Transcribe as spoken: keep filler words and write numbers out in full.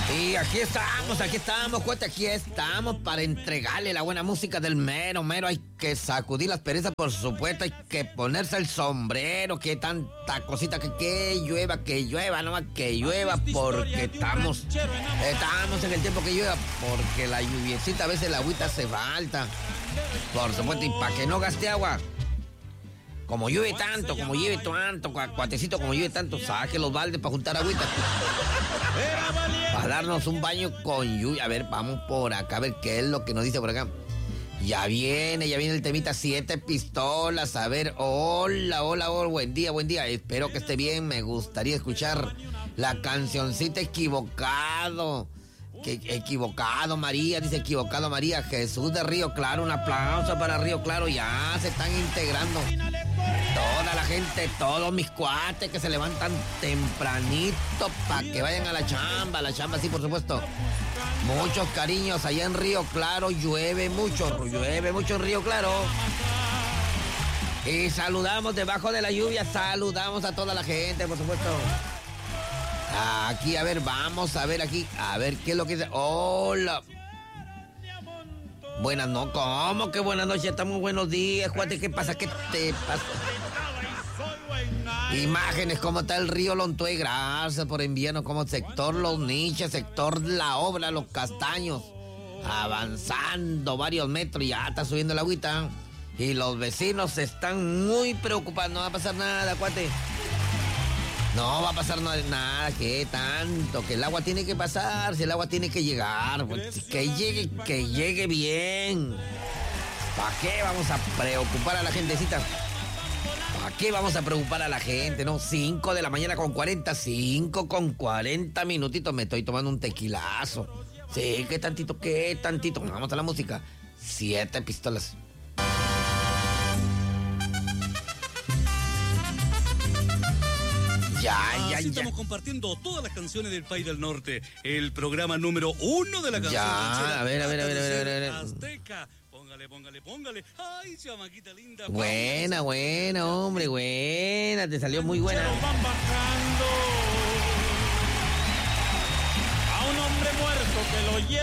Y aquí estamos, aquí estamos, cuenta, aquí estamos para entregarle la buena música del mero, mero. Hay que sacudir las perezas, por supuesto, hay que ponerse el sombrero, que tanta cosita, que, que llueva, que llueva, no más que llueva, porque estamos, estamos en el tiempo que llueva, porque la lluviecita a veces la agüita se falta, por supuesto, y para que no gaste agua. Como llueve tanto, como llueve tanto, cuatecito, como llueve tanto, saque los baldes para juntar agüita. Para darnos un baño con lluvia. A ver, vamos por acá, a ver qué es lo que nos dice por acá. Ya viene, ya viene el temita Siete Pistolas. A ver, hola, hola, hola, buen día, buen día. Espero que esté bien, me gustaría escuchar la cancioncita Equivocado. Que equivocado María, dice equivocado María. Jesús de Río Claro, un aplauso para Río Claro, ya se están integrando toda la gente, todos mis cuates que se levantan tempranito para que vayan a la chamba, a la chamba sí, por supuesto. Muchos cariños allá en Río Claro, llueve mucho, llueve mucho en Río Claro. Y saludamos debajo de la lluvia, saludamos a toda la gente, por supuesto. Aquí, a ver, vamos a ver aquí, a ver qué es lo que dice. Hola. Buenas noches, ¿cómo que buenas noches? Estamos buenos días, cuate, ¿qué pasa? ¿Qué te pasa? Imágenes, cómo está el río Lontué, gracias por enviarnos, como sector Los Niches, sector La Obra, Los Castaños, avanzando varios metros, ya está subiendo la agüita. Y los vecinos están muy preocupados, no va a pasar nada, cuate. No va a pasar nada, nada, que tanto, que el agua tiene que pasar, si el agua tiene que llegar, pues, que llegue, que llegue bien. ¿Para qué vamos a preocupar a la gentecita? ¿Para qué vamos a preocupar a la gente, no? cinco de la mañana con cuarenta, cinco con cuarenta minutitos, me estoy tomando un tequilazo. Sí, qué tantito, qué tantito. Vamos a la música. Siete Pistolas. Ya, ya, Así ya. estamos compartiendo todas las canciones del País del Norte. El programa número uno de la canción. Ya, a ver, a ver, a ver, a ver, a ver. Azteca. Póngale, póngale, póngale. Ay, chamaquita linda. Buena, buena, hombre, buena. Te salió muy buena. Van bajando a un hombre muerto que lo lleva.